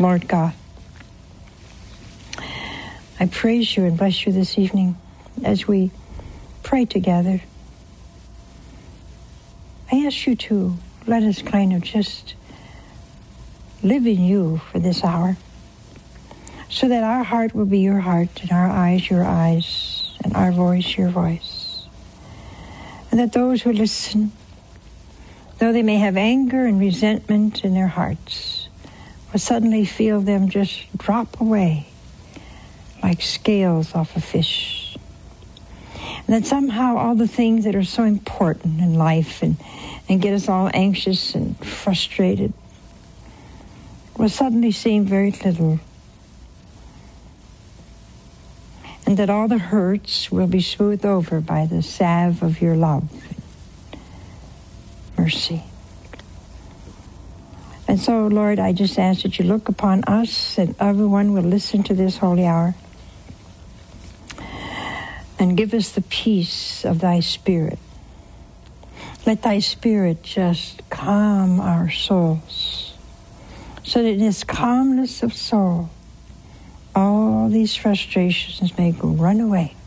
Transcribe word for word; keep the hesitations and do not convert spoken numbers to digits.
Lord God, I praise you and bless you this evening as we pray together. I ask you to let us kind of just live in you for this hour, so that our heart will be your heart, and our eyes your eyes, and our voice your voice. And that those who listen, though they may have anger and resentment in their hearts, will suddenly feel them just drop away like scales off a fish. And that somehow all the things that are so important in life and, and get us all anxious and frustrated will suddenly seem very little. And that all the hurts will be smoothed over by the salve of your love and mercy. And so, Lord, I just ask that you look upon us, and everyone will listen to this holy hour, and give us the peace of thy Spirit. Let thy Spirit just calm our souls, so that in this calmness of soul, all these frustrations may go run away.